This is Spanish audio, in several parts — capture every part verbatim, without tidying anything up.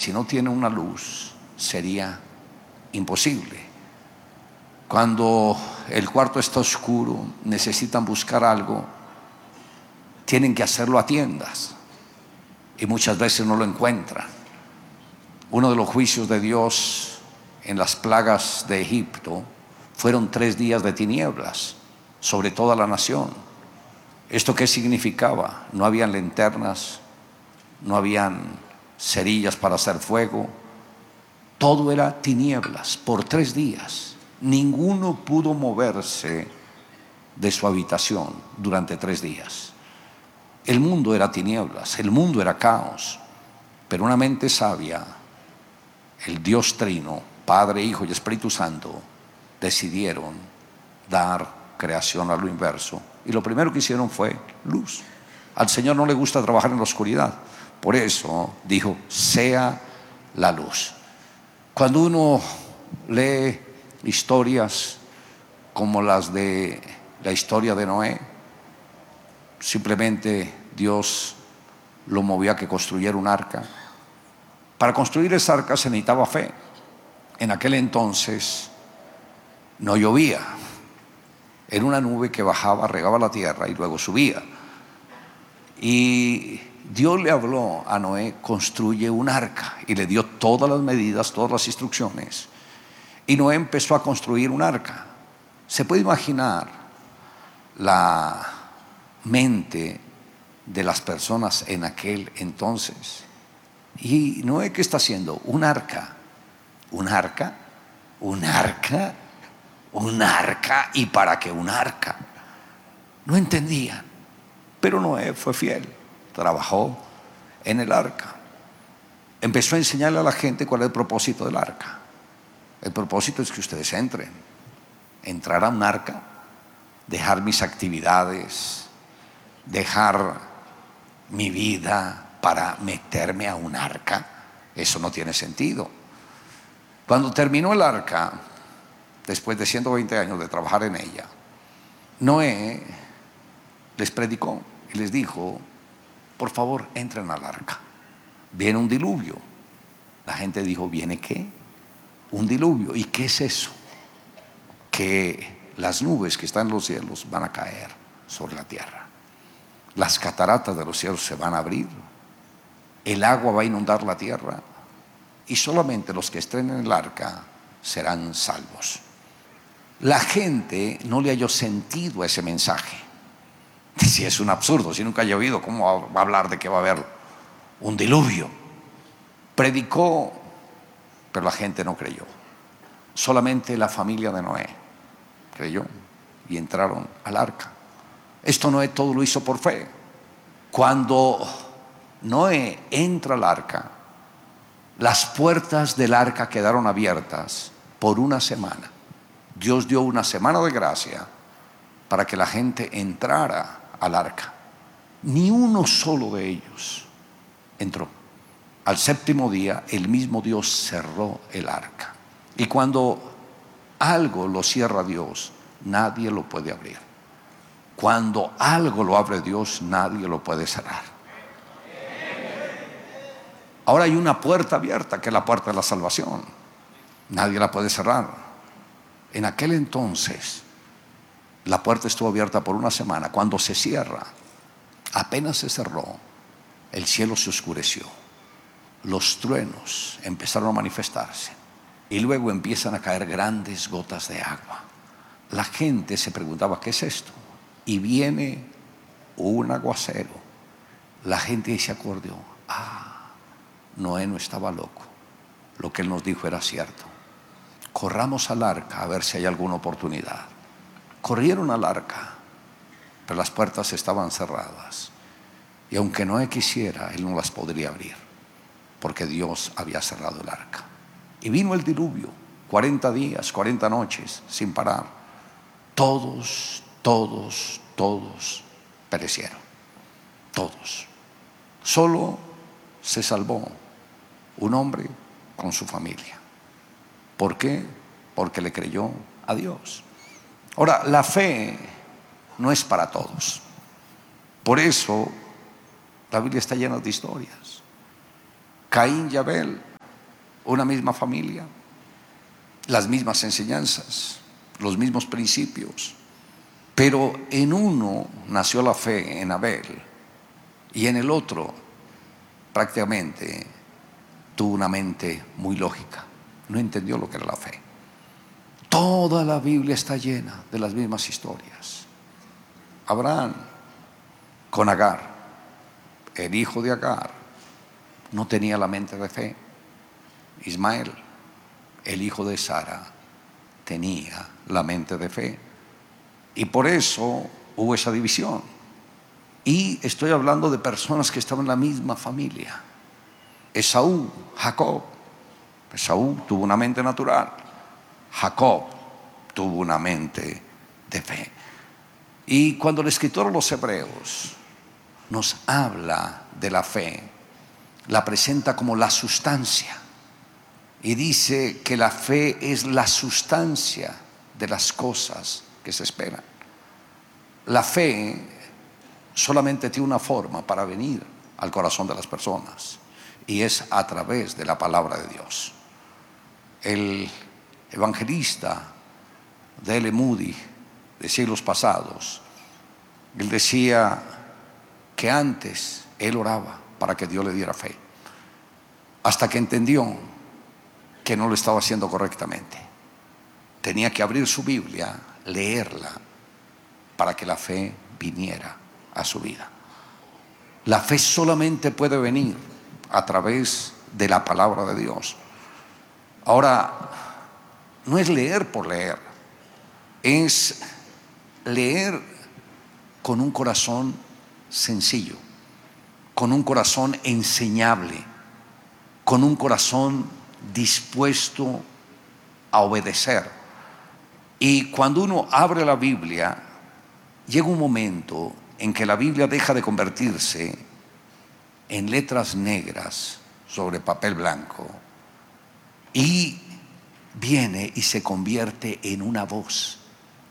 si no tiene una luz sería imposible. Cuando el cuarto está oscuro, necesitan buscar algo, tienen que hacerlo a tiendas y muchas veces no lo encuentran. Uno de los juicios de Dios en las plagas de Egipto fueron tres días de tinieblas sobre toda la nación. ¿Esto qué significaba? No habían linternas, no habían cerillas para hacer fuego, todo era tinieblas por tres días. Ninguno pudo moverse de su habitación durante tres días. El mundo era tinieblas, el mundo era caos, pero una mente sabia, el Dios Trino, Padre, Hijo y Espíritu Santo, decidieron dar creación a lo inverso, y lo primero que hicieron fue luz. Al Señor no le gusta trabajar en la oscuridad, por eso dijo, sea la luz. Cuando uno lee historias como las de la historia de Noé, simplemente Dios lo movió a que construyera un arca. Para construir esa arca se necesitaba fe. En aquel entonces no llovía, era una nube que bajaba, regaba la tierra y luego subía. Y Dios le habló a Noé, construye un arca, y le dio todas las medidas, todas las instrucciones. Y Noé empezó a construir un arca. Se puede imaginar la mente de las personas en aquel entonces. Y Noé, ¿qué está haciendo? Un arca. ¿Un arca? ¿Un arca? ¿Un arca? ¿Y para qué un arca? No entendían. Pero Noé fue fiel, trabajó en el arca. Empezó a enseñarle a la gente cuál es el propósito del arca. El propósito es que ustedes entren. Entrar a un arca, dejar mis actividades, dejar mi vida para meterme a un arca. Eso no tiene sentido. Cuando terminó el arca, después de ciento veinte años de trabajar en ella, Noé les predicó y les dijo, por favor, entren al arca. Viene un diluvio. La gente dijo, ¿viene qué? Un diluvio. ¿Y qué es eso? Que las nubes que están en los cielos van a caer sobre la tierra. Las cataratas de los cielos se van a abrir. El agua va a inundar la tierra. Y solamente los que estén en el arca serán salvos. La gente no le halló sentido a ese mensaje. Si es un absurdo, si nunca ha llovido, ¿cómo va a hablar de que va a haber un diluvio? Predicó, pero la gente no creyó. Solamente la familia de Noé creyó y entraron al arca. Esto Noé todo lo hizo por fe. Cuando Noé entra al arca, las puertas del arca quedaron abiertas por una semana. Dios dio una semana de gracia para que la gente entrara al arca. Ni uno solo de ellos entró. Al séptimo día, el mismo Dios cerró el arca. Y cuando algo lo cierra Dios, nadie lo puede abrir. Cuando algo lo abre Dios, nadie lo puede cerrar. Ahora hay una puerta abierta, que es la puerta de la salvación. Nadie la puede cerrar. En aquel entonces, la puerta estuvo abierta por una semana. Cuando se cierra, apenas se cerró, el cielo se oscureció. Los truenos empezaron a manifestarse. Y luego empiezan a caer grandes gotas de agua. La gente se preguntaba, ¿qué es esto? Y viene un aguacero. La gente se acordó, ah, Noé no estaba loco. Lo que él nos dijo era cierto. Corramos al arca a ver si hay alguna oportunidad. Corrieron al arca, pero las puertas estaban cerradas. Y aunque Noé quisiera, él no las podría abrir, porque Dios había cerrado el arca. Y vino el diluvio, cuarenta días, cuarenta noches, sin parar. Todos, todos, todos perecieron. Todos. Solo se salvó un hombre con su familia. ¿Por qué? Porque le creyó a Dios. Ahora, la fe no es para todos. Por eso la Biblia está llena de historias. Caín y Abel, una misma familia, las mismas enseñanzas, los mismos principios. Pero en uno nació la fe, en Abel, y en el otro prácticamente tuvo una mente muy lógica. No entendió lo que era la fe. Toda la Biblia está llena de las mismas historias. Abraham con Agar, el hijo de Agar, no tenía la mente de fe. Ismael, el hijo de Sara, tenía la mente de fe. Y por eso hubo esa división. Y estoy hablando de personas que estaban en la misma familia. Esaú, Jacob. Esaú tuvo una mente natural. Jacob tuvo una mente de fe. Y cuando el escritor de los Hebreos nos habla de la fe, la presenta como la sustancia. Y dice que la fe es la sustancia de las cosas que se esperan. La fe solamente tiene una forma para venir al corazón de las personas, y es a través de la palabra de Dios. El evangelista D L Moody, de siglos pasados, él decía que antes él oraba para que Dios le diera fe, hasta que entendió que no lo estaba haciendo correctamente. Tenía que abrir su Biblia, leerla, para que la fe viniera a su vida. La fe solamente puede venir a través de la palabra de Dios. Ahora, no es leer por leer, es leer con un corazón sencillo, con un corazón enseñable, con un corazón dispuesto a obedecer. Y cuando uno abre la Biblia, llega un momento en que la Biblia deja de convertirse en letras negras sobre papel blanco y viene y se convierte en una voz.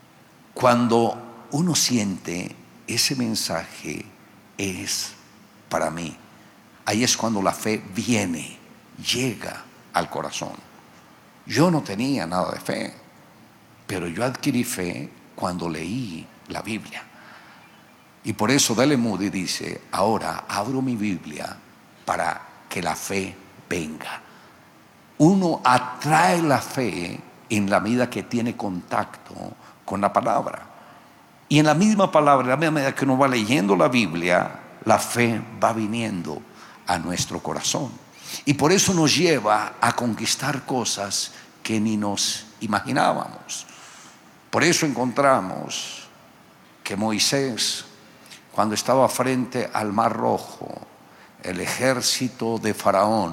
Cuando uno siente ese mensaje es para mí, ahí es cuando la fe viene, llega al corazón. Yo no tenía nada de fe, pero yo adquirí fe cuando leí la Biblia. Y por eso D L Moody dice: ahora abro mi Biblia para que la fe venga. Uno atrae la fe en la medida que tiene contacto con la palabra. Y en la misma palabra, en la misma medida que uno va leyendo la Biblia, la fe va viniendo a nuestro corazón. Y por eso nos lleva a conquistar cosas que ni nos imaginábamos. Por eso encontramos que Moisés, cuando estaba frente al Mar Rojo, el ejército de Faraón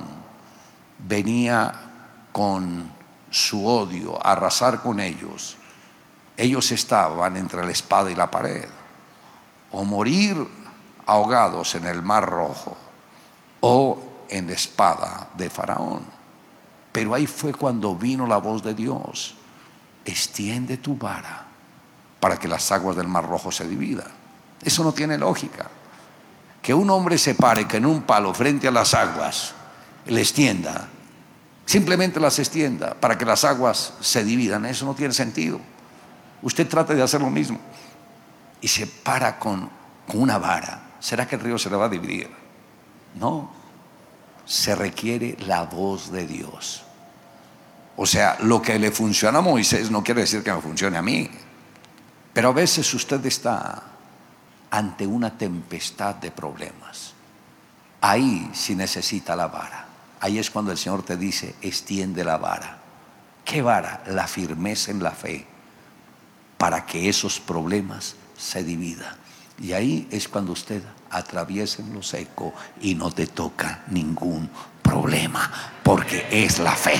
venía con su odio a arrasar con ellos. Ellos estaban entre la espada y la pared: o morir ahogados en el Mar Rojo o en la espada de Faraón. Pero ahí fue cuando vino la voz de Dios: extiende tu vara para que las aguas del Mar Rojo se dividan. Eso no tiene lógica. Que un hombre se pare que en un palo frente a las aguas le extienda, simplemente las extienda para que las aguas se dividan, eso no tiene sentido. Usted trata de hacer lo mismo y se para con, con una vara. ¿Será que el río se le va a dividir? No. Se requiere la voz de Dios. O sea, lo que le funciona a Moisés no quiere decir que me funcione a mí. Pero a veces usted está ante una tempestad de problemas. Ahí sí necesita la vara. Ahí es cuando el Señor te dice: extiende la vara. ¿Qué vara? La firmeza en la fe, para que esos problemas se dividan. Y ahí es cuando usted atraviesa en lo seco y no te toca ningún problema, porque es la fe.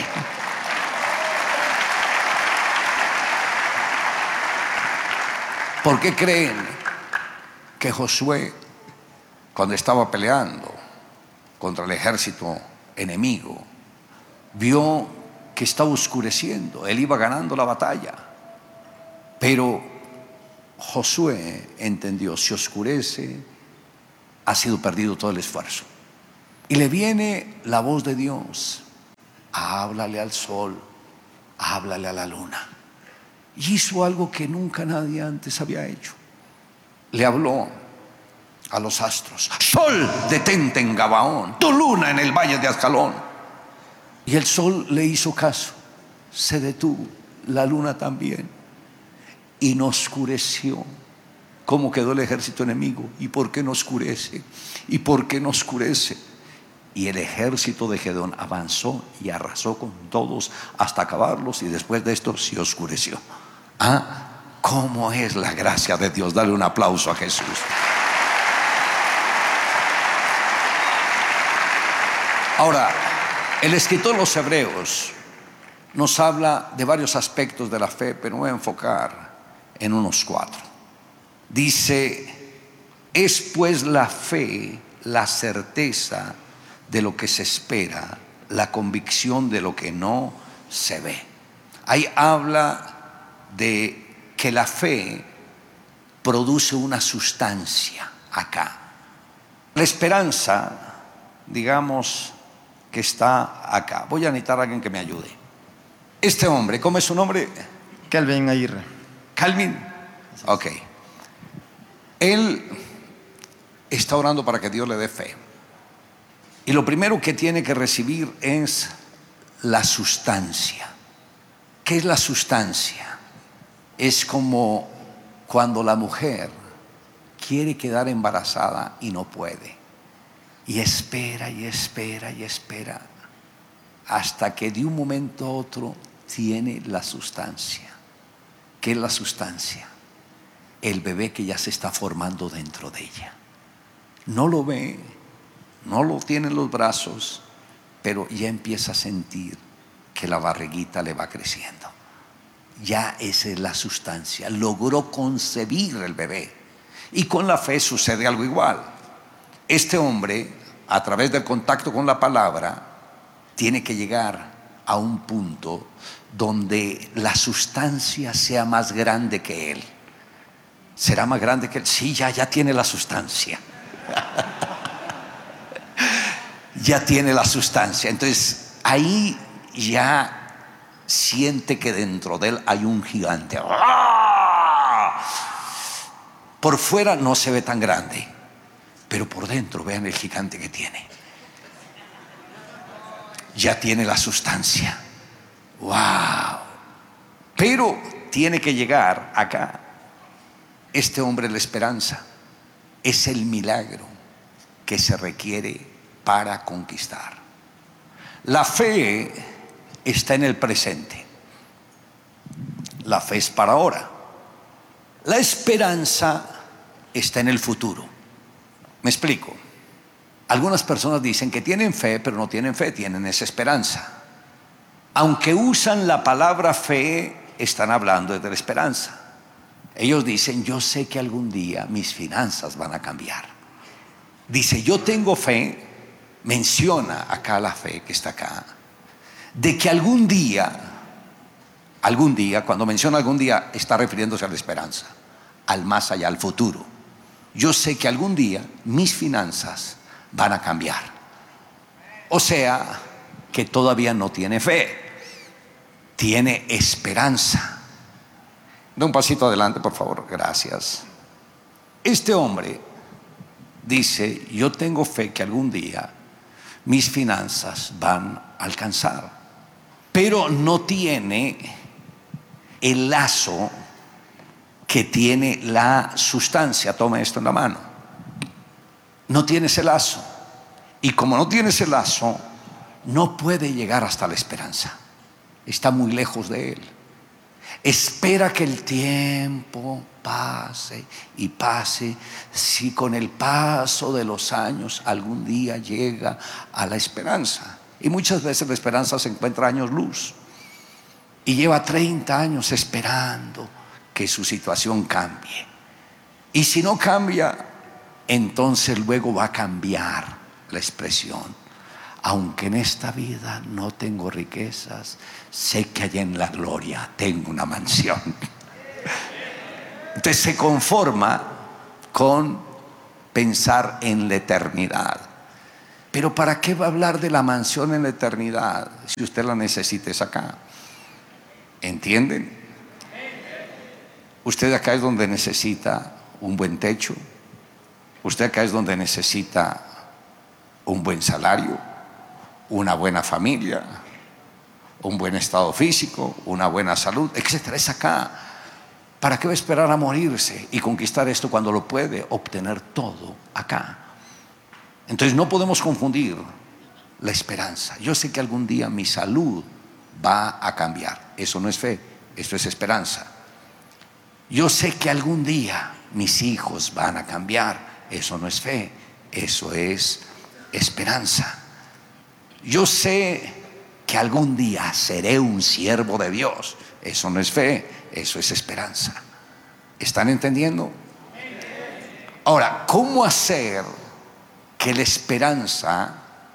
¿Por qué creen que Josué, cuando estaba peleando contra el ejército enemigo, vio que estaba oscureciendo? Él iba ganando la batalla, pero Josué entendió: si oscurece, ha sido perdido todo el esfuerzo. Y le viene la voz de Dios: háblale al sol, háblale a la luna. Y hizo algo que nunca nadie antes había hecho. Le habló a los astros: sol, detente en Gabaón, tu luna en el valle de Ascalón. Y el sol le hizo caso, se detuvo, la luna también, y no oscureció. ¿Cómo quedó el ejército enemigo? ¿Y por qué no oscurece? ¿Y por qué no oscurece? Y el ejército de Gedeón avanzó y arrasó con todos hasta acabarlos, y después de esto se oscureció. ¿Ah? ¿Cómo es la gracia de Dios? Dale un aplauso a Jesús. Ahora, el escritor de los Hebreos nos habla de varios aspectos de la fe, pero me voy a enfocar en unos cuatro. Dice: es pues la fe la certeza de lo que se espera, la convicción de lo que no se ve. Ahí habla de que la fe produce una sustancia acá. La esperanza, digamos que está acá. Voy a necesitar a alguien que me ayude. Este hombre, ¿cómo es su nombre? Calvin Aguirre. Calvin. Ok. Él está orando para que Dios le dé fe. Y lo primero que tiene que recibir es la sustancia. ¿Qué es la sustancia? Es como cuando la mujer quiere quedar embarazada y no puede. Y espera y espera y espera hasta que de un momento a otro tiene la sustancia. ¿Qué es la sustancia? El bebé que ya se está formando dentro de ella. No lo ve, no lo tiene en los brazos, pero ya empieza a sentir que la barriguita le va creciendo. Ya esa es la sustancia. Logró concebir el bebé. Y con la fe sucede algo igual. Este hombre, a través del contacto con la palabra, tiene que llegar a un punto donde la sustancia sea más grande que él. ¿Será más grande que él? Sí, ya, ya tiene la sustancia. Ya tiene la sustancia. Entonces ahí ya siente que dentro de él hay un gigante. Por fuera no se ve tan grande, pero por dentro vean el gigante que tiene. Ya tiene la sustancia. Wow. Pero tiene que llegar acá. Este hombre, la esperanza es el milagro que se requiere para conquistar. La fe está en el presente. La fe es para ahora. La esperanza está en el futuro. ¿Me explico? Algunas personas dicen que tienen fe, pero no tienen fe, tienen esa esperanza. Aunque usan la palabra fe, están hablando de la esperanza. Ellos dicen: yo sé que algún día mis finanzas van a cambiar. Dice: yo tengo fe, menciona acá la fe que está acá, de que algún día, algún día, cuando menciona algún día, está refiriéndose a la esperanza, al más allá, al futuro. Yo sé que algún día mis finanzas van a cambiar. O sea, que todavía no tiene fe, tiene esperanza. Da un pasito adelante, por favor, gracias. Este hombre dice: yo tengo fe que algún día mis finanzas van a alcanzar, pero no tiene el lazo que tiene la sustancia. Toma esto en la mano. No tiene ese lazo. Y como no tiene ese lazo, no puede llegar hasta la esperanza. Está muy lejos de él. Espera que el tiempo pase y pase. Si con el paso de los años algún día llega a la esperanza. Y muchas veces la esperanza se encuentra años luz. Y lleva treinta años esperando que su situación cambie. Y si no cambia, entonces luego va a cambiar la expresión. Aunque en esta vida no tengo riquezas, sé que allá en la gloria tengo una mansión. Entonces se conforma con pensar en la eternidad. Pero ¿para qué va a hablar de la mansión en la eternidad si usted la necesita es acá? ¿Entienden? Usted acá es donde necesita un buen techo. Usted acá es donde necesita un buen salario, una buena familia, un buen estado físico, una buena salud, etcétera. Es acá. ¿Para qué va a esperar a morirse y conquistar esto cuando lo puede obtener todo acá? Entonces no podemos confundir la esperanza. Yo sé que algún día mi salud va a cambiar. Eso no es fe, eso es esperanza. Yo sé que algún día mis hijos van a cambiar. Eso no es fe, eso es esperanza. Yo sé que algún día seré un siervo de Dios. Eso no es fe, eso es esperanza. ¿Están entendiendo? Ahora, ¿cómo hacer que la esperanza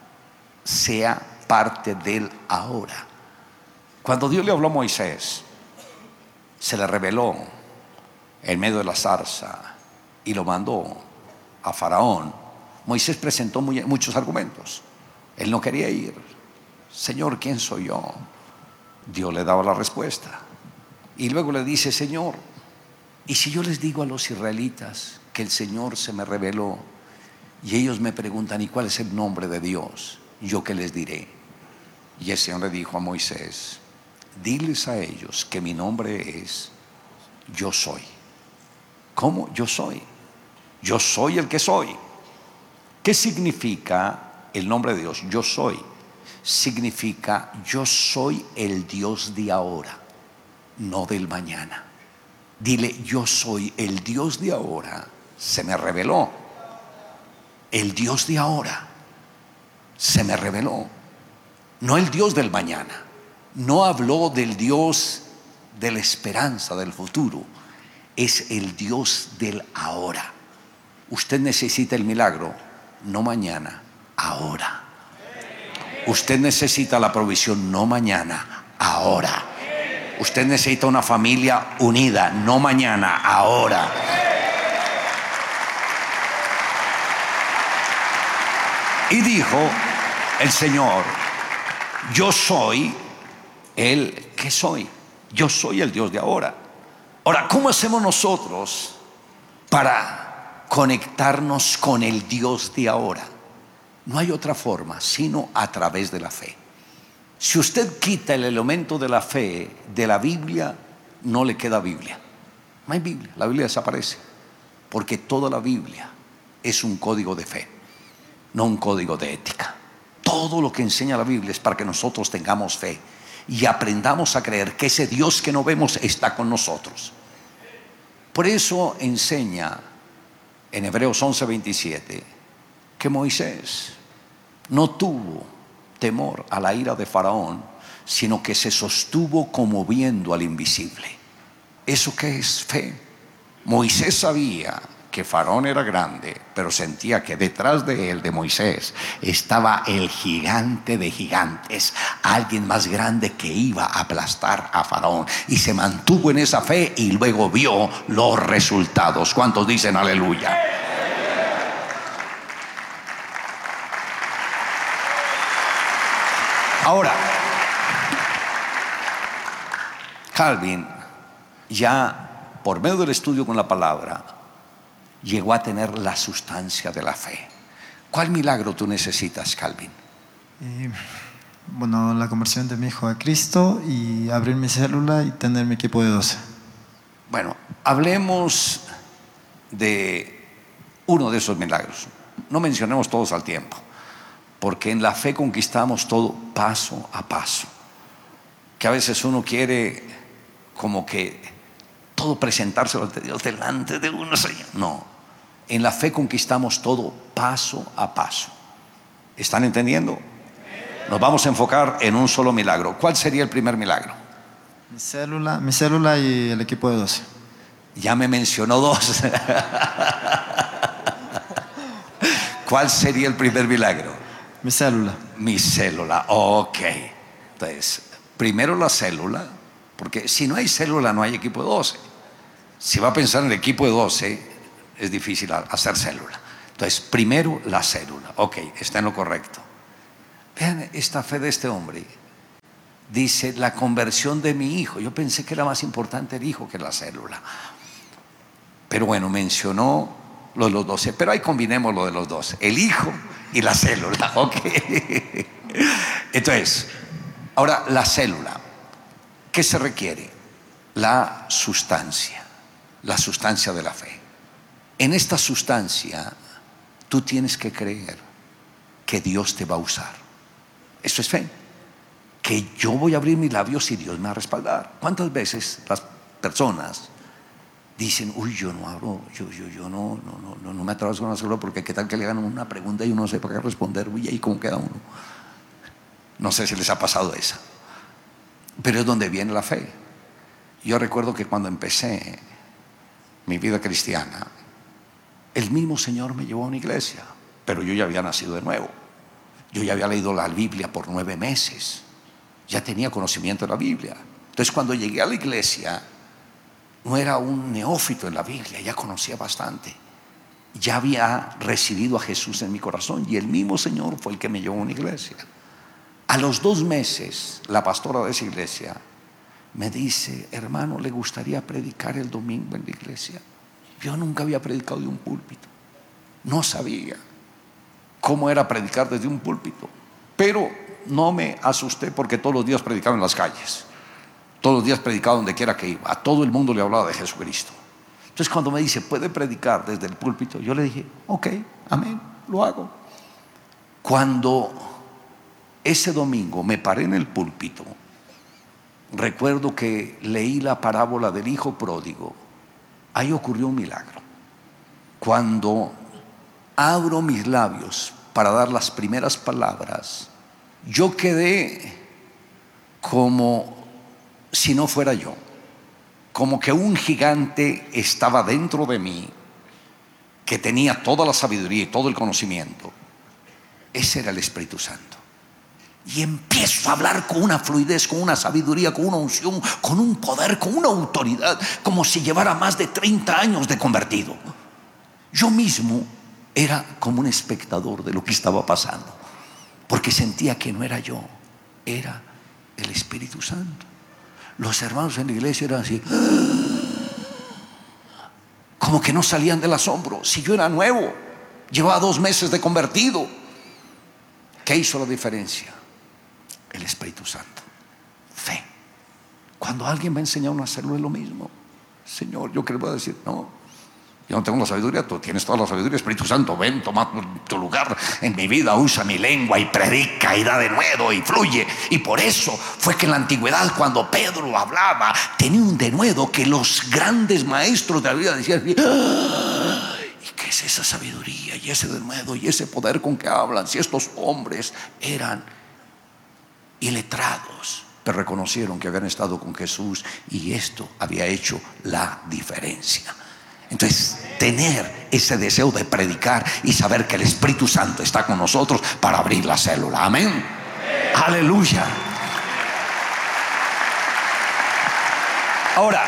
sea parte del ahora? Cuando Dios le habló a Moisés, se le reveló en medio de la zarza y lo mandó a Faraón. Moisés presentó muy, muchos argumentos. Él no quería ir. Señor, ¿quién soy yo? Dios le daba la respuesta. Y luego le dice: Señor, ¿y si yo les digo a los israelitas que el Señor se me reveló y ellos me preguntan: ¿y cuál es el nombre de Dios? ¿Yo qué les diré? Y el Señor le dijo a Moisés: diles a ellos que mi nombre es Yo Soy. ¿Cómo? Yo soy. Yo soy el que soy. ¿Qué significa el nombre de Dios? Yo soy. Significa yo soy el Dios de ahora, no del mañana. Dile: yo soy el Dios de ahora. Se me reveló. El Dios de ahora se me reveló. No el Dios del mañana. No habló del Dios de la esperanza, del futuro. Es el Dios del ahora. Usted necesita el milagro, no mañana, ahora. Usted necesita la provisión, no mañana, ahora. Usted necesita una familia unida, no mañana, ahora. Y dijo el Señor: yo soy el que soy. Yo soy el Dios de ahora. Ahora, ¿cómo hacemos nosotros para conectarnos con el Dios de ahora? No hay otra forma sino a través de la fe. Si usted quita el elemento de la fe de la Biblia, no le queda Biblia. No hay Biblia, la Biblia desaparece. Porque toda la Biblia es un código de fe, no un código de ética. Todo lo que enseña la Biblia es para que nosotros tengamos fe y aprendamos a creer que ese Dios que no vemos está con nosotros. Por eso enseña en Hebreos once veintisiete que Moisés no tuvo temor a la ira de Faraón, sino que se sostuvo como viendo al invisible. ¿Eso qué es fe? Moisés sabía que Faraón era grande, pero sentía que detrás de él, de Moisés, estaba el gigante de gigantes, alguien más grande que iba a aplastar a Faraón, y se mantuvo en esa fe y luego vio los resultados. ¿Cuántos dicen aleluya? Ahora, Calvin, ya por medio del estudio con la palabra, llegó a tener la sustancia de la fe. ¿Cuál milagro tú necesitas, Calvin? Eh, bueno, la conversión de mi hijo a Cristo y abrir mi célula y tener mi equipo de doce. Bueno, hablemos de uno de esos milagros. No mencionemos todos al tiempo, porque en la fe conquistamos todo paso a paso. Que a veces uno quiere como que todo presentárselo ante Dios delante de uno, Señor. No, en la fe conquistamos todo paso a paso. ¿Están entendiendo? Nos vamos a enfocar en un solo milagro. ¿Cuál sería el primer milagro? Mi célula, mi célula y el equipo de doce. Ya me mencionó dos. ¿Cuál sería el primer milagro? Mi célula. Mi célula, ok. Entonces, primero la célula, porque si no hay célula no hay equipo de doce. Si va a pensar en el equipo de doce, es difícil hacer célula. Entonces, primero la célula. Ok, está en lo correcto. Vean esta fe de este hombre. Dice, la conversión de mi hijo. Yo pensé que era más importante el hijo que la célula. Pero bueno, mencionó lo de los doce. Pero ahí combinemos lo de los dos. El hijo y la célula. Ok. Entonces, ahora la célula. ¿Qué se requiere? La sustancia. La sustancia de la fe. En esta sustancia, tú tienes que creer que Dios te va a usar. Eso es fe. Que yo voy a abrir mis labios y Dios me va a respaldar. ¿Cuántas veces las personas dicen, uy, yo no hablo, yo, yo, yo no, no, no, no, no me atrevo a hacerlo porque qué tal que le hagan una pregunta y uno no sepa qué responder? Uy, ahí cómo queda uno. No sé si les ha pasado esa. Pero es donde viene la fe. Yo recuerdo que cuando empecé mi vida cristiana, el mismo Señor me llevó a una iglesia, pero yo ya había nacido de nuevo. Yo ya había leído la Biblia por nueve meses. Ya tenía conocimiento de la Biblia. Entonces, cuando llegué a la iglesia, no era un neófito en la Biblia, ya conocía bastante. Ya había recibido a Jesús en mi corazón y el mismo Señor fue el que me llevó a una iglesia. A los dos meses, la pastora de esa iglesia me dice, hermano, ¿le gustaría predicar el domingo en la iglesia? Yo nunca había predicado de un púlpito. No sabía cómo era predicar desde un púlpito. Pero no me asusté porque todos los días predicaba en las calles. Todos los días predicaba donde quiera que iba. A todo el mundo le hablaba de Jesucristo. Entonces cuando me dice, ¿puede predicar desde el púlpito? Yo le dije, ok, amén, lo hago. Cuando ese domingo me paré en el púlpito, recuerdo que leí la parábola del hijo pródigo. Ahí ocurrió un milagro. Cuando abro mis labios para dar las primeras palabras, yo quedé como si no fuera yo, como que un gigante estaba dentro de mí, que tenía toda la sabiduría y todo el conocimiento. Ese era el Espíritu Santo. Y empiezo a hablar con una fluidez, con una sabiduría, con una unción, con un poder, con una autoridad, como si llevara más de treinta años de convertido. Yo mismo era como un espectador de lo que estaba pasando, porque sentía que no era yo, era el Espíritu Santo. Los hermanos en la iglesia eran así, como que no salían del asombro. Si yo era nuevo, llevaba dos meses de convertido. ¿Qué hizo la diferencia? El Espíritu Santo. Fe. Cuando alguien me ha enseñado a hacerlo es lo mismo. Señor, yo qué le voy a decir, no, yo no tengo la sabiduría, tú tienes toda la sabiduría. Espíritu Santo, ven, toma tu lugar en mi vida, usa mi lengua y predica y da de nuevo y fluye. Y por eso fue que en la antigüedad, cuando Pedro hablaba, tenía un denuedo que los grandes maestros de la vida decían, ¿y qué es esa sabiduría y ese denuedo y ese poder con que hablan? Si estos hombres eran iletrados, pero reconocieron que habían estado con Jesús y esto había hecho la diferencia. Entonces, tener ese deseo de predicar y saber que el Espíritu Santo está con nosotros para abrir la célula. Amén. Amén. Aleluya. Ahora,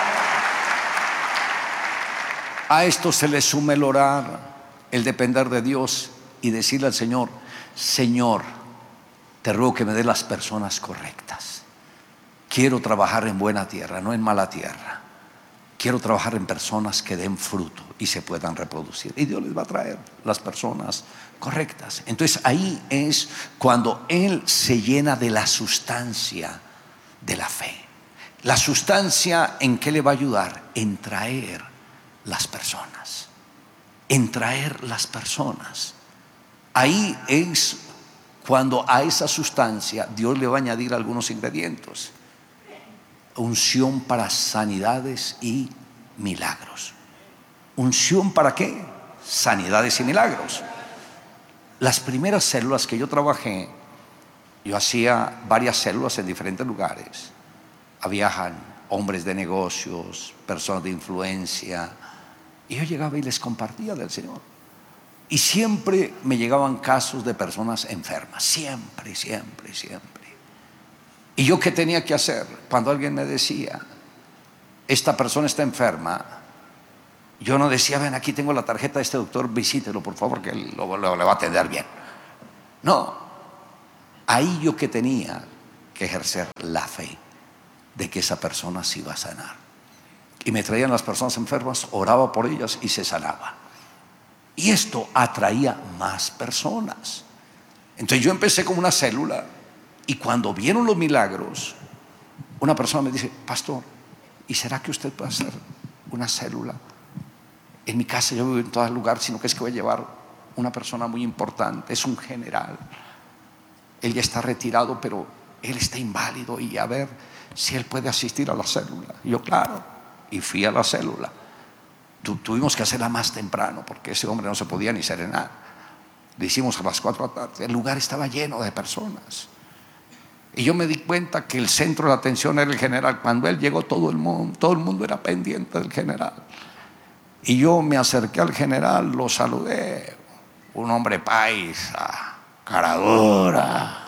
a esto se le suma el orar, el depender de Dios y decirle al Señor, Señor, te ruego que me dé las personas correctas. Quiero trabajar en buena tierra, no en mala tierra. Quiero trabajar en personas que den fruto y se puedan reproducir. Y Dios les va a traer las personas correctas. Entonces ahí es cuando Él se llena de la sustancia de la fe. La sustancia, ¿en qué le va a ayudar? En traer las personas. En traer las personas. Ahí es cuando a esa sustancia Dios le va a añadir algunos ingredientes. Unción para sanidades y milagros. ¿Unción para qué? Sanidades y milagros. Las primeras células que yo trabajé, yo hacía varias células en diferentes lugares. Habían hombres de negocios, personas de influencia, y yo llegaba y les compartía del Señor. Y siempre me llegaban casos de personas enfermas, siempre, siempre, siempre. ¿Y yo qué tenía que hacer? Cuando alguien me decía, esta persona está enferma, Yo no decía, ven, aquí tengo la tarjeta de este doctor, visítelo por favor, que él lo, lo- le va a atender bien. No, ahí yo que tenía que ejercer la fe de que esa persona se iba a sanar. Y me traían las personas enfermas, oraba por ellas y se sanaba. Y esto atraía más personas. Entonces yo empecé como una célula, y cuando vieron los milagros, una persona me dice, pastor, ¿y será que usted puede hacer una célula? En mi casa yo vivo en todo lugar, sino que es que voy a llevar una persona muy importante, es un general. Él ya está retirado, pero él está inválido, y a ver si él puede asistir a la célula. Y yo, claro, y fui a la célula. Tu, tuvimos que hacerla más temprano porque ese hombre no se podía ni serenar. Le hicimos a las cuatro de la tarde. El lugar estaba lleno de personas. Y yo me di cuenta que el centro de atención era el general. Cuando él llegó, todo el mundo, todo el mundo era pendiente del general. Y yo me acerqué al general, lo saludé. Un hombre paisa, cara dura,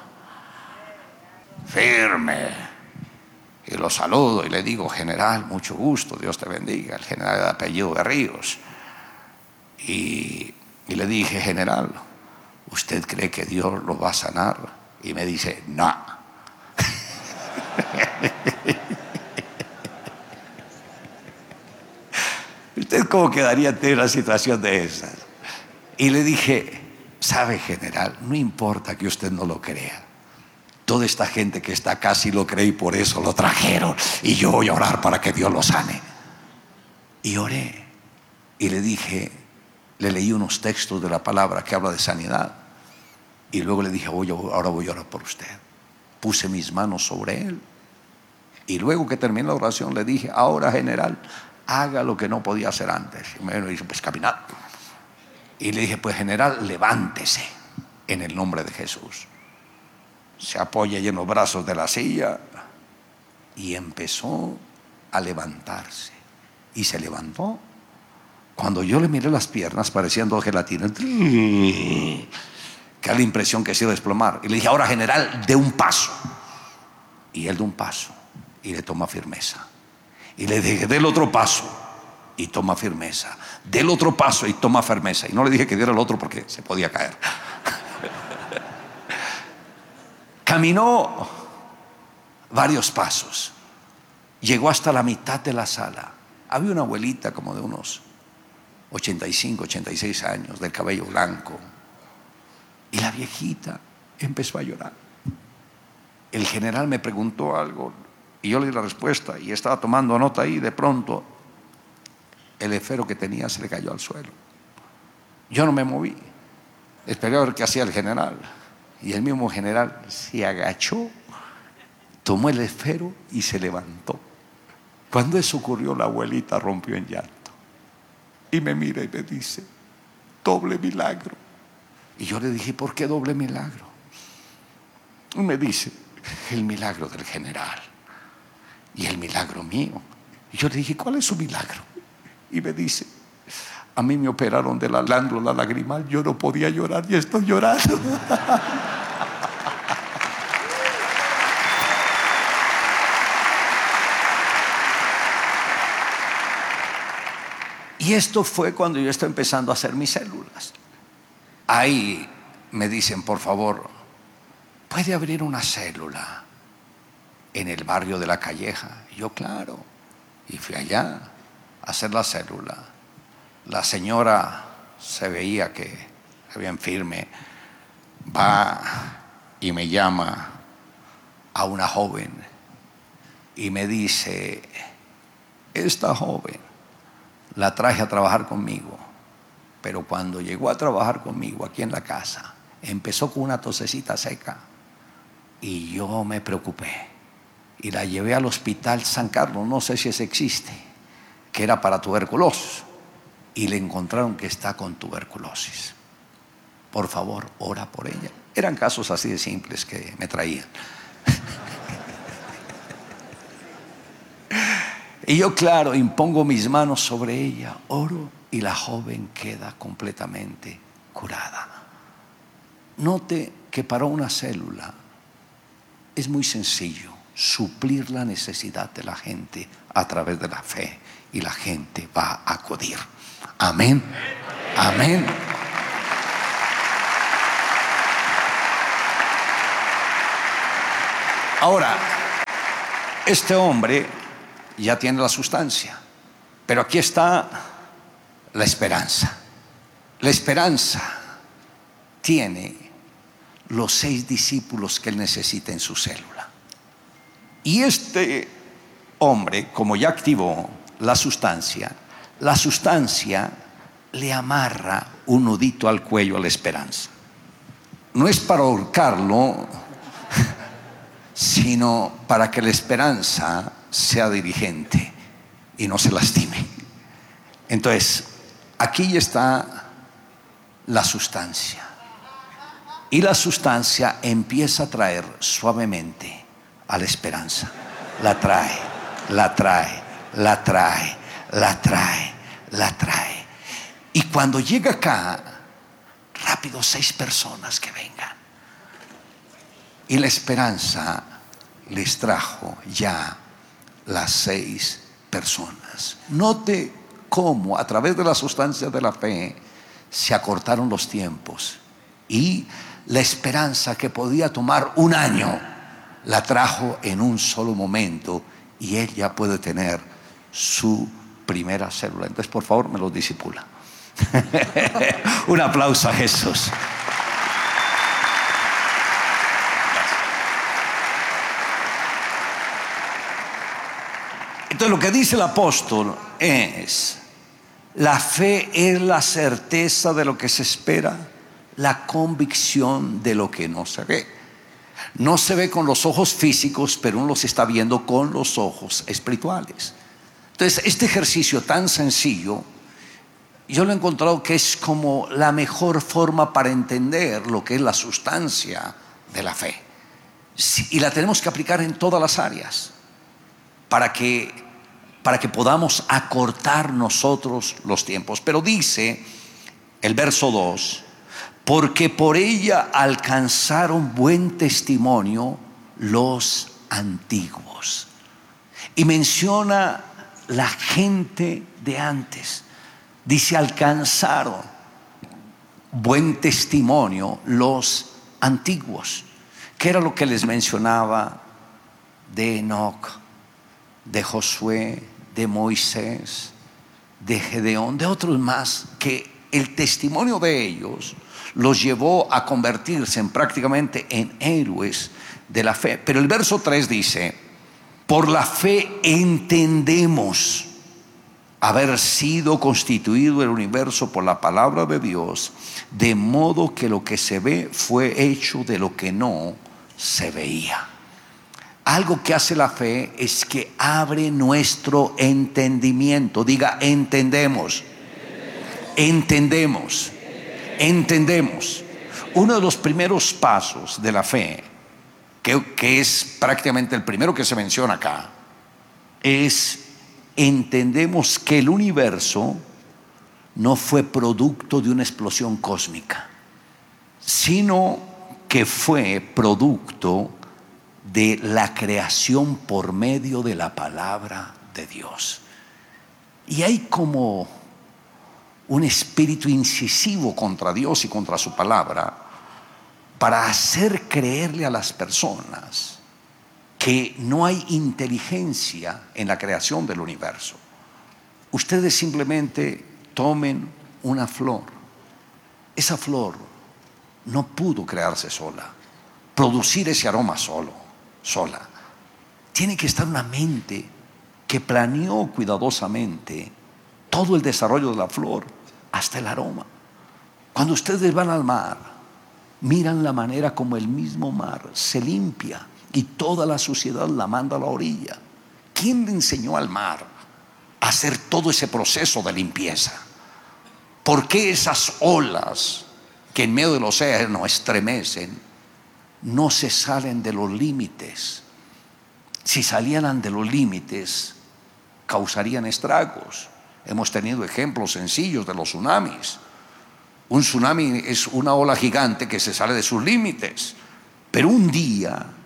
firme. Y lo saludo y le digo, general, mucho gusto, Dios te bendiga. El general de apellido de Ríos. Y, y le dije, general, ¿usted cree que Dios lo va a sanar? Y me dice, no. ¿Usted cómo quedaría ante una situación de esas? Y le dije, sabe, general, no importa que usted no lo crea. Toda esta gente que está acá sí lo cree y por eso lo trajeron. Y yo voy a orar para que Dios lo sane. Y oré. Y le dije, le leí unos textos de la palabra que habla de sanidad. Y luego le dije, oye, ahora voy a orar por usted. Puse mis manos sobre él. Y luego que terminé la oración le dije, ahora, general, haga lo que no podía hacer antes. Y me dijo, pues caminar. Y le dije, pues general, levántese en el nombre de Jesús. Se apoya ahí en los brazos de la silla y empezó a levantarse. Y se levantó. Cuando yo le miré las piernas, parecían dos gelatinas, que da la impresión que se iba a desplomar. Y le dije, ahora, general, dé un paso. Y él dio un paso y le toma firmeza. Y le dije, dé el otro paso y toma firmeza. Dé el otro paso y toma firmeza. Y no le dije que diera el otro porque se podía caer. Caminó varios pasos. Llegó hasta la mitad de la sala. Había una abuelita como de unos ochenta y cinco, ochenta y seis años, del cabello blanco. Y la viejita empezó a llorar. El general me preguntó algo y yo le di la respuesta y estaba tomando nota ahí. De pronto el esfero que tenía se le cayó al suelo. Yo no me moví. Esperé a ver qué hacía el general. Y el mismo general se agachó, tomó el esfero y se levantó. Cuando eso ocurrió, la abuelita rompió en llanto. Y me mira y me dice, doble milagro. Y yo le dije, ¿por qué doble milagro? Y me dice, el milagro del general y el milagro mío. Y yo le dije, ¿cuál es su milagro? Y me dice, a mí me operaron de la glándula lagrimal, yo no podía llorar y estoy llorando. Y esto fue cuando yo estaba empezando a hacer mis células. Ahí me dicen, por favor, ¿puede abrir una célula en el barrio de La Calleja? Y yo, claro. Y fui allá a hacer la célula. La señora se veía que había enferme. Va y me llama a una joven y me dice, esta joven la traje a trabajar conmigo, pero cuando llegó a trabajar conmigo aquí en la casa, empezó con una tosecita seca y yo me preocupé y la llevé al hospital San Carlos, no sé si ese existe, que era para tuberculosis, y le encontraron que está con tuberculosis. Por favor, ora por ella. Eran casos así de simples que me traían. Y yo, claro, impongo mis manos sobre ella, oro y la joven queda completamente curada. Note que para una célula es muy sencillo. suplir la necesidad de la gente a través de la fe, y la gente va a acudir. Amén. Amén. Ahora, este hombre ya tiene la sustancia, pero aquí está la esperanza. La esperanza tiene los seis discípulos que él necesita en su célula. Y este hombre, como ya activó la sustancia, la sustancia le amarra un nudito al cuello a la esperanza. No es para ahorcarlo, sino para que la esperanza sea dirigente y no se lastime. Entonces, aquí está la sustancia. Y la sustancia empieza a traer suavemente a la esperanza. La trae, la trae, la trae, la trae, la trae. Y cuando llega acá, rápido, seis personas que vengan. Y la esperanza les trajo ya las seis personas. Note cómo a través de la sustancia de la fe se acortaron los tiempos, y la esperanza que podía tomar un año la trajo en un solo momento, y él ya puede tener su primera célula. Entonces, por favor, me lo disipula. Un aplauso a Jesús. Entonces, lo que dice el apóstol es: la fe es la certeza de lo que se espera, la convicción de lo que no se ve. No se ve con los ojos físicos, pero uno los está viendo con los ojos espirituales. Entonces, este ejercicio tan sencillo, yo lo he encontrado que es como la mejor forma para entender lo que es la sustancia de la fe. Y la tenemos que aplicar en todas las áreas para que para que podamos acortar nosotros los tiempos. Pero dice el verso dos: porque por ella alcanzaron buen testimonio los antiguos. Y menciona la gente de antes. Dice: alcanzaron buen testimonio los antiguos. ¿Qué era lo que les mencionaba de Enoc, de Josué, de Moisés, de Gedeón, de otros más? Que el testimonio de ellos los llevó a convertirse en prácticamente en héroes de la fe. Pero el verso tres dice: por la fe entendemos haber sido constituido el universo por la palabra de Dios, de modo que lo que se ve fue hecho de lo que no se veía. Algo que hace la fe es que abre nuestro entendimiento. Diga: entendemos. Entendemos. Entendemos. Uno de los primeros pasos de la fe, que, que es prácticamente el primero que se menciona acá, es: entendemos que el universo no fue producto de una explosión cósmica, sino que fue producto de la creación por medio de la palabra de Dios. Y hay como un espíritu incisivo contra Dios y contra su palabra para hacer creerle a las personas que no hay inteligencia en la creación del universo. Ustedes simplemente tomen una flor. Esa flor no pudo crearse sola, producir ese aroma solo, sola. Tiene que estar una mente que planeó cuidadosamente todo el desarrollo de la flor hasta el aroma. Cuando ustedes van al mar, miran la manera como el mismo mar se limpia y toda la suciedad la manda a la orilla. ¿Quién le enseñó al mar a hacer todo ese proceso de limpieza? ¿Por qué esas olas que en medio del océano estremecen no se salen de los límites? Si salieran de los límites, causarían estragos. Hemos tenido ejemplos sencillos de los tsunamis. Un tsunami es una ola gigante que se sale de sus límites, pero un día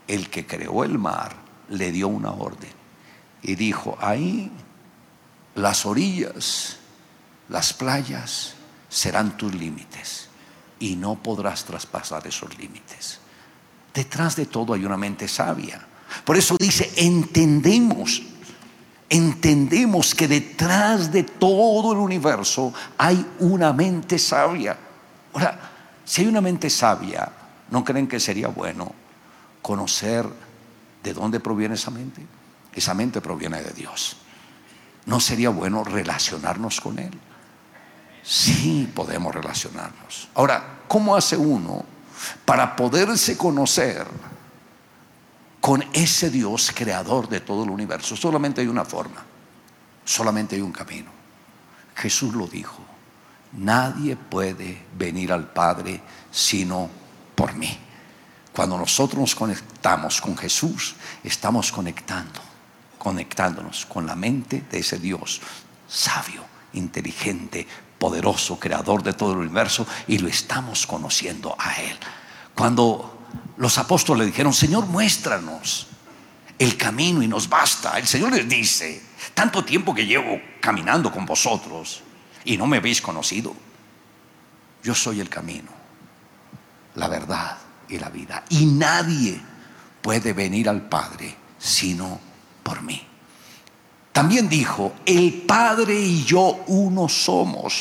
el que creó el mar, le dio una orden y dijo: ahí las orillas, las playas serán tus límites y no podrás traspasar esos límites. Detrás de todo hay una mente sabia. Por eso dice: entendemos, entendemos que detrás de todo el universo hay una mente sabia. Ahora, si hay una mente sabia, ¿no creen que sería bueno conocer de dónde proviene esa mente? Esa mente proviene de Dios. ¿No sería bueno relacionarnos con Él? Sí, podemos relacionarnos. Ahora, ¿cómo hace uno para poderse conocer con ese Dios creador de todo el universo? Solamente hay una forma, solamente hay un camino. Jesús lo dijo: nadie puede venir al Padre sino por mí. Cuando nosotros nos conectamos con Jesús, estamos conectando, conectándonos con la mente de ese Dios sabio, inteligente, poderoso, creador de todo el universo, y lo estamos conociendo a Él. Cuando los apóstoles le dijeron: Señor, muéstranos el camino y nos basta, el Señor les dice: tanto tiempo que llevo caminando con vosotros y no me habéis conocido. Yo soy el camino, la verdad y la vida, y nadie puede venir al Padre sino por mí. También dijo: el Padre y yo uno somos.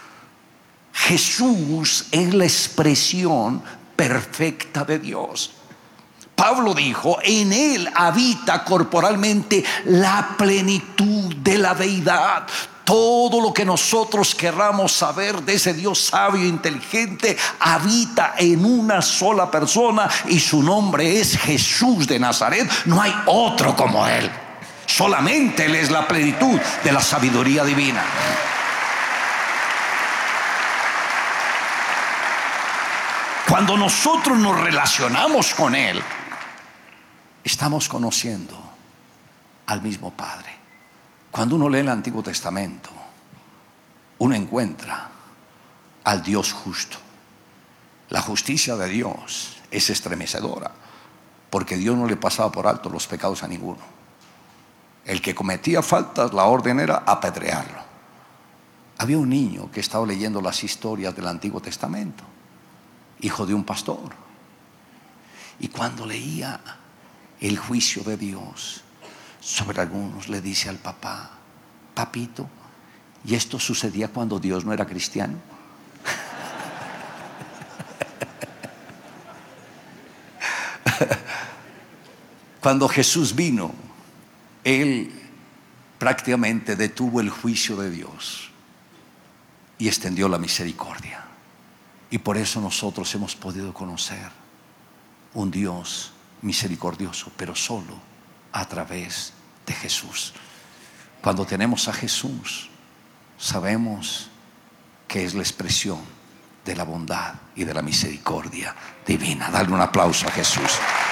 Jesús es la expresión perfecta de Dios. Pablo dijo: en Él habita corporalmente la plenitud de la deidad. Todo lo que nosotros querramos saber de ese Dios sabio e inteligente habita en una sola persona, y su nombre es Jesús de Nazaret. No hay otro como Él. Solamente Él es la plenitud de la sabiduría divina. Cuando nosotros nos relacionamos con Él, estamos conociendo al mismo Padre. Cuando uno lee el Antiguo Testamento, uno encuentra al Dios justo. La justicia de Dios es estremecedora, porque Dios no le pasaba por alto los pecados a ninguno. El que cometía faltas, la orden era apedrearlo. Había un niño que estaba leyendo las historias del Antiguo Testamento, hijo de un pastor, y cuando leía el juicio de Dios sobre algunos, le dice al papá: papito, ¿y esto sucedía cuando Dios no era cristiano? Cuando Jesús vino, Él prácticamente detuvo el juicio de Dios y extendió la misericordia. Y por eso nosotros hemos podido conocer un Dios misericordioso, pero solo a través de Jesús. Cuando tenemos a Jesús, sabemos que es la expresión de la bondad y de la misericordia divina. Dale un aplauso a Jesús.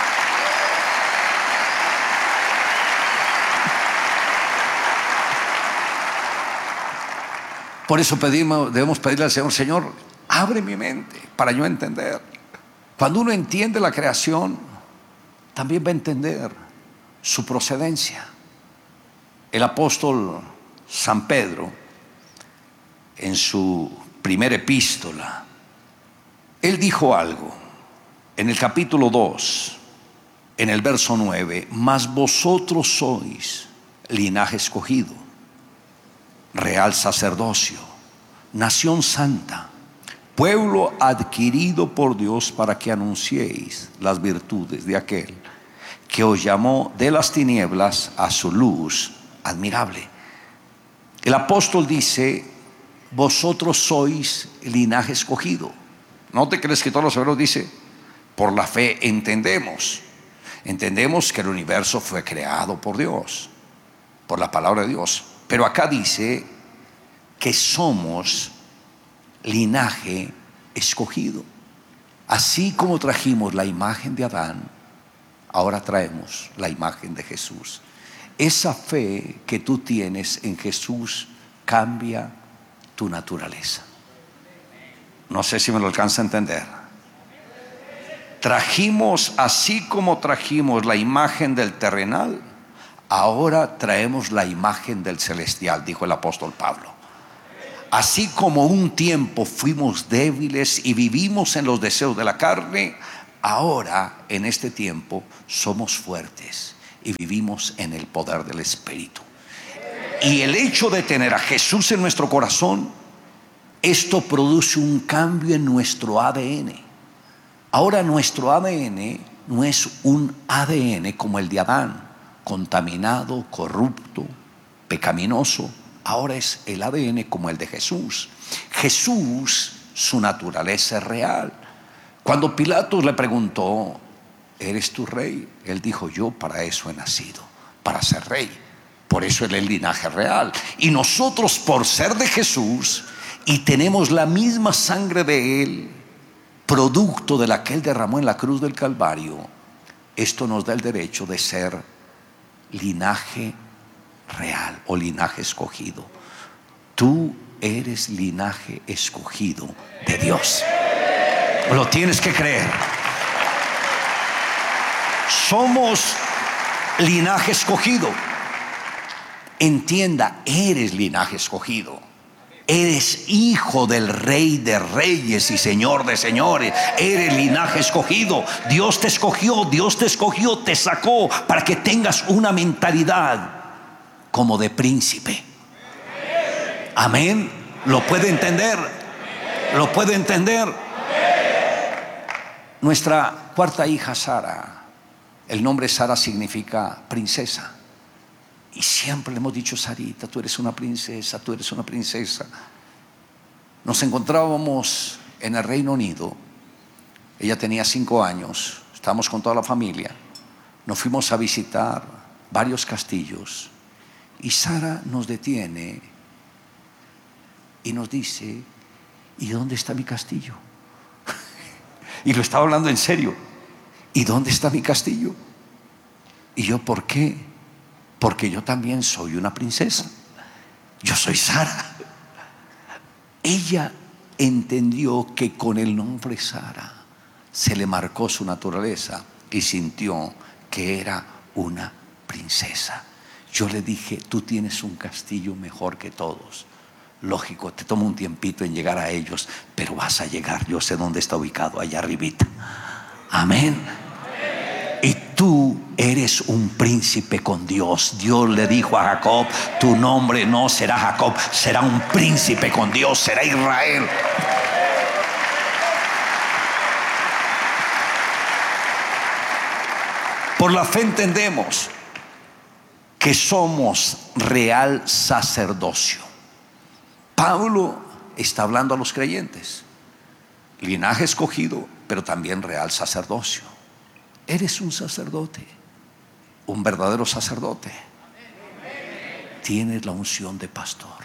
Por eso pedimos, debemos pedirle al Señor: Señor, abre mi mente para yo entender. Cuando uno entiende la creación, también va a entender su procedencia. El apóstol San Pedro, en su primera epístola, él dijo algo en el capítulo dos, en el verso nueve: mas vosotros sois linaje escogido, real sacerdocio, nación santa, pueblo adquirido por Dios, para que anunciéis las virtudes de aquel que os llamó de las tinieblas a su luz admirable. El apóstol dice: vosotros sois linaje escogido. ¿No te crees que todos los hebreos dice: por la fe entendemos? Entendemos que el universo fue creado por Dios, por la palabra de Dios. Pero acá dice que somos linaje escogido. Así como trajimos la imagen de Adán, ahora traemos la imagen de Jesús. Esa fe que tú tienes en Jesús cambia tu naturaleza. No sé si me lo alcanza a entender. Trajimos, así como trajimos la imagen del terrenal, ahora traemos la imagen del celestial, dijo el apóstol Pablo. Así como un tiempo fuimos débiles y vivimos en los deseos de la carne, ahora en este tiempo somos fuertes y vivimos en el poder del Espíritu. Y el hecho de tener a Jesús en nuestro corazón, esto produce un cambio en nuestro A D N. Ahora nuestro A D N no es un A D N como el de Adán, contaminado, corrupto, pecaminoso. Ahora es el A D N como el de Jesús. Jesús, su naturaleza es real. Cuando Pilatos le preguntó, ¿eres tu rey? Él dijo, yo para eso he nacido, para ser rey. Por eso él es el linaje real. Y nosotros, por ser de Jesús y tenemos la misma sangre de él, producto de la que él derramó en la cruz del Calvario, esto nos da el derecho de ser linaje real o linaje escogido. Tú eres linaje escogido de Dios. Lo tienes que creer. Somos linaje escogido. Entienda, eres linaje escogido. Eres hijo del Rey de Reyes y Señor de Señores. Eres linaje escogido. Dios te escogió, Dios te escogió, te sacó para que tengas una mentalidad como de príncipe. Amén. ¿Lo puede entender? ¿Lo puede entender? Nuestra cuarta hija, Sara, el nombre Sara significa princesa. Y siempre le hemos dicho, Sarita, tú eres una princesa, tú eres una princesa. Nos encontrábamos en el Reino Unido. Ella tenía cinco años. Estábamos con toda la familia. Nos fuimos a visitar varios castillos. Y Sara nos detiene y nos dice, ¿y dónde está mi castillo? Y lo estaba hablando en serio. ¿Y dónde está mi castillo? Y yo, ¿por qué? Porque yo también soy una princesa. Yo soy Sara. Ella entendió que con el nombre Sara se le marcó su naturaleza y sintió que era una princesa. Yo le dije, tú tienes un castillo mejor que todos. Lógico, te toma un tiempito en llegar a ellos, pero vas a llegar. Yo sé dónde está ubicado, allá arribita. Amén. Y tú eres un príncipe con Dios. Dios le dijo a Jacob, tu nombre no será Jacob, será un príncipe con Dios, será Israel. Por la fe entendemos que somos real sacerdocio. Pablo está hablando a los creyentes. Linaje escogido, pero también real sacerdocio. Eres un sacerdote, un verdadero sacerdote. Tienes la unción de pastor.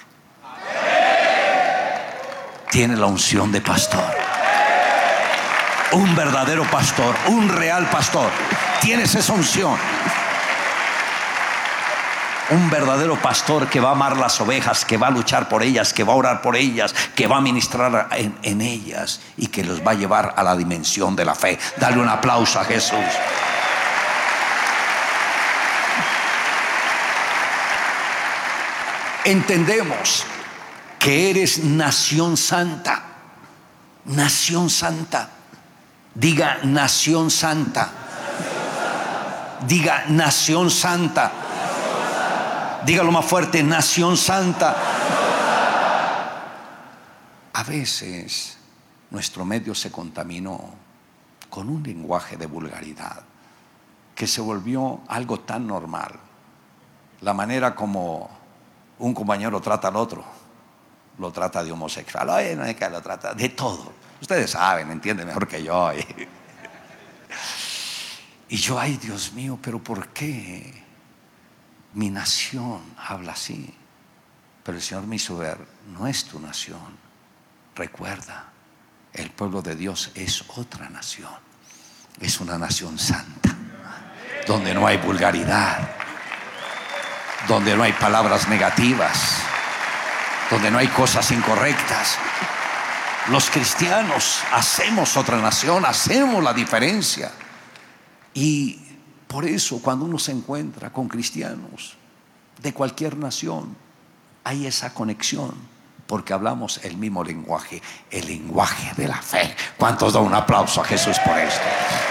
Tienes la unción de pastor. Un verdadero pastor, un real pastor. Tienes esa unción. Un verdadero pastor que va a amar las ovejas, que va a luchar por ellas, que va a orar por ellas, que va a ministrar en, en ellas y que los va a llevar a la dimensión de la fe. Dale un aplauso a Jesús. Entendemos que eres nación santa. Nación santa. Diga nación santa. Diga nación santa. Dígalo más fuerte, nación santa. A veces nuestro medio se contaminó con un lenguaje de vulgaridad que se volvió algo tan normal. La manera como un compañero trata al otro, lo trata de homosexual, oye, no es que lo trata de todo. Ustedes saben, entienden mejor que yo. Y yo, ay Dios mío, pero ¿por qué mi nación habla así? Pero el Señor me hizo ver, no es tu nación. Recuerda, el pueblo de Dios es otra nación. Es una nación santa, donde no hay vulgaridad, donde no hay palabras negativas, donde no hay cosas incorrectas. Los cristianos hacemos otra nación, hacemos la diferencia. Y por eso cuando uno se encuentra con cristianos de cualquier nación, hay esa conexión, porque hablamos el mismo lenguaje, el lenguaje de la fe. ¿Cuántos dan un aplauso a Jesús por esto?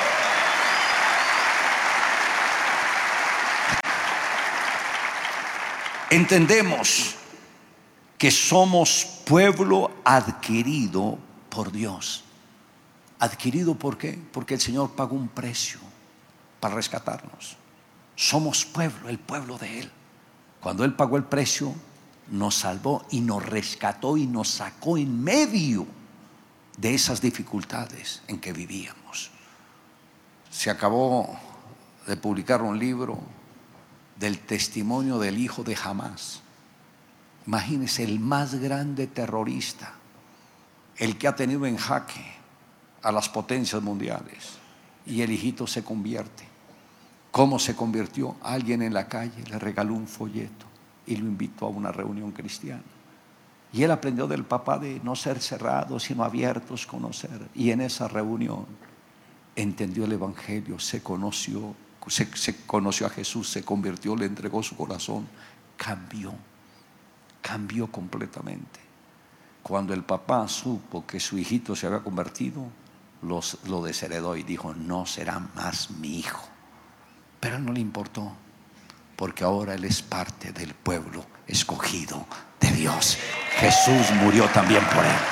Entendemos que somos pueblo adquirido por Dios. ¿Adquirido por qué? Porque el Señor pagó un precio para rescatarnos. Somos pueblo, el pueblo de Él. Cuando Él pagó el precio, nos salvó y nos rescató y nos sacó en medio de esas dificultades en que vivíamos. Se acabó de publicar un libro del testimonio del hijo de Hamás. Imagínense, el más grande terrorista, el que ha tenido en jaque a las potencias mundiales, y el hijito se convierte. ¿Cómo se convirtió? Alguien en la calle le regaló un folleto y lo invitó a una reunión cristiana, y él aprendió del papá de no ser cerrados sino abiertos, conocer, y en esa reunión entendió el evangelio, se conoció se, se conoció a Jesús, se convirtió, le entregó su corazón, cambió cambió completamente. Cuando el papá supo que su hijito se había convertido, los, lo desheredó y dijo: no será más mi hijo. Pero a él no le importó, porque ahora él es parte del pueblo escogido de Dios. Jesús murió también por él.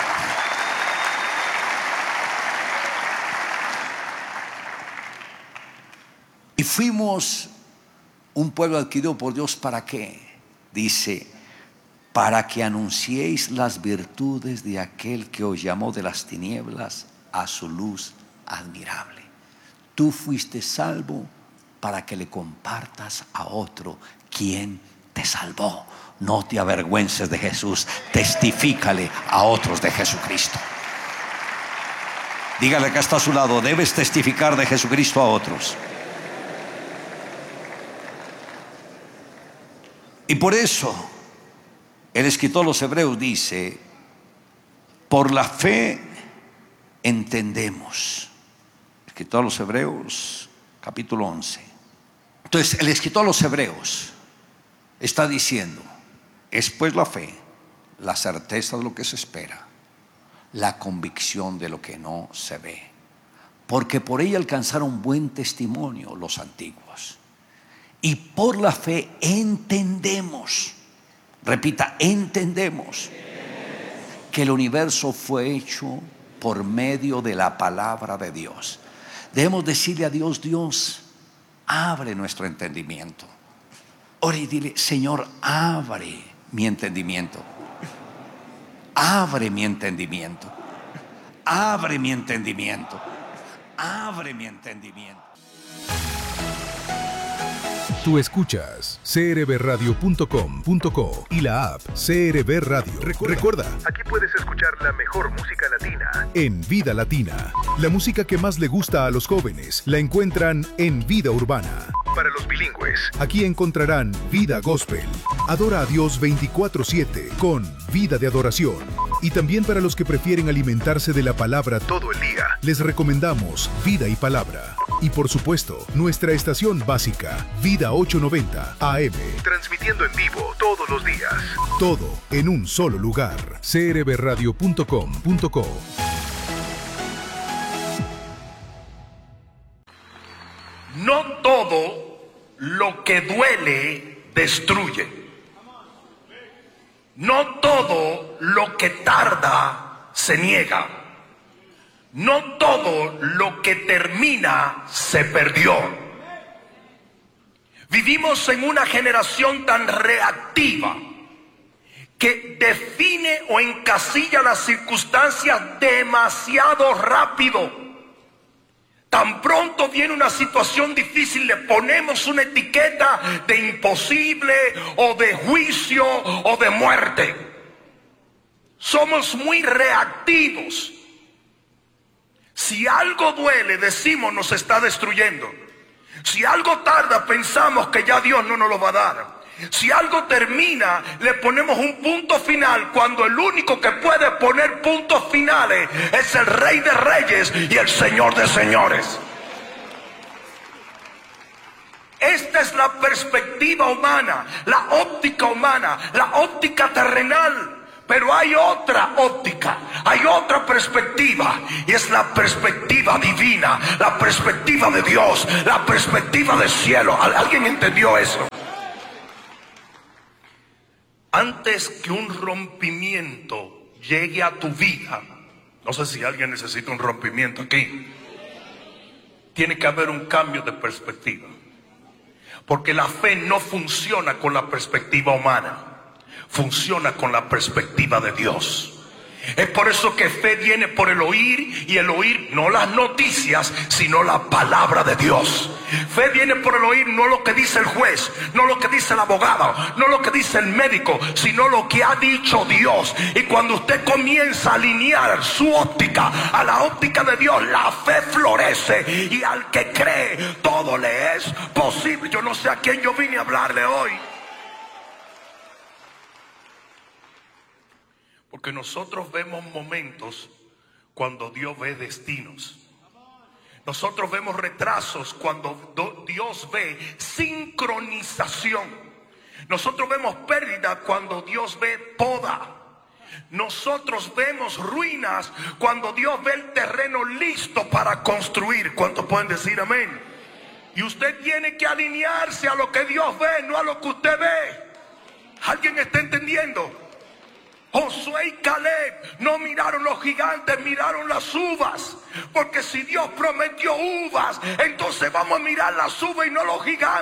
Y fuimos un pueblo adquirido por Dios. ¿Para qué? Dice: para que anunciéis las virtudes de aquel que os llamó de las tinieblas a su luz admirable. Tú fuiste salvo para que le compartas a otro quien te salvó. No te avergüences de Jesús, testifícale a otros de Jesucristo. Dígale que está a su lado: debes testificar de Jesucristo a otros. Y por eso el escritor a los Hebreos dice: por la fe entendemos. El escritor a los Hebreos, capítulo once. Entonces el escritor a los Hebreos está diciendo: es pues la fe, la certeza de lo que se espera, la convicción de lo que no se ve, porque por ella alcanzaron buen testimonio los antiguos. Y por la fe entendemos, repita, entendemos que el universo fue hecho por medio de la palabra de Dios. Debemos decirle a Dios: Dios, abre nuestro entendimiento. Ora y dile: Señor, abre mi entendimiento. Abre mi entendimiento. Abre mi entendimiento. Abre mi entendimiento. Tú escuchas c r b radio punto com punto co y la app C R B Radio. Recuerda, Recuerda, aquí puedes escuchar la mejor música latina en Vida Latina. La música que más le gusta a los jóvenes la encuentran en Vida Urbana. Para los bilingües, aquí encontrarán Vida Gospel. Adora a Dios veinticuatro siete con Vida de Adoración. Y también para los que prefieren alimentarse de la palabra todo el día, les recomendamos Vida y Palabra. Y por supuesto, nuestra estación básica, Vida ochocientos noventa A M, transmitiendo en vivo todos los días. Todo en un solo lugar. c r b radio punto com punto co. No todo lo que duele destruye. No todo lo que tarda se niega. No todo lo que termina se perdió. Vivimos en una generación tan reactiva que define o encasilla las circunstancias demasiado rápido. Tan pronto viene una situación difícil, le ponemos una etiqueta de imposible o de juicio o de muerte. Somos muy reactivos. Si algo duele, decimos nos está destruyendo. Si algo tarda, pensamos que ya Dios no nos lo va a dar. Si algo termina, le ponemos un punto final, cuando el único que puede poner puntos finales es el Rey de Reyes y el Señor de Señores. Esta es la perspectiva humana, la óptica humana, la óptica terrenal. Pero hay otra óptica, hay otra perspectiva, y es la perspectiva divina, la perspectiva de Dios, la perspectiva del cielo. ¿Alguien entendió eso? Antes que un rompimiento llegue a tu vida, no sé si alguien necesita un rompimiento aquí, tiene que haber un cambio de perspectiva. Porque la fe no funciona con la perspectiva humana, funciona con la perspectiva de Dios. Es por eso que fe viene por el oír, y el oír no las noticias, sino la palabra de Dios. Fe viene por el oír, no lo que dice el juez, no lo que dice el abogado, no lo que dice el médico, sino lo que ha dicho Dios. Y cuando usted comienza a alinear su óptica a la óptica de Dios, la fe florece, y al que cree todo le es posible. Yo no sé a quién yo vine a hablarle hoy, porque nosotros vemos momentos cuando Dios ve destinos. Nosotros vemos retrasos cuando Dios ve sincronización. Nosotros vemos pérdida cuando Dios ve poda. Nosotros vemos ruinas cuando Dios ve el terreno listo para construir. ¿Cuántos pueden decir amén? Y usted tiene que alinearse a lo que Dios ve, no a lo que usted ve. ¿Alguien está entendiendo? Josué y Caleb no miraron los gigantes, miraron las uvas. Porque si Dios prometió uvas, entonces vamos a mirar las uvas y no los gigantes.